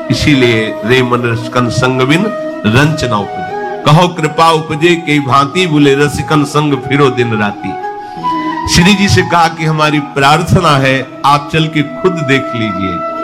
इसीलिए रे मन रसिकन संग बिन रंचना उपजे, कहो कृपा उपजे कई भांति, बोले रसिकन संग फिरो दिन राती। श्री जी से कहा कि हमारी प्रार्थना है आप चल के खुद देख लीजिए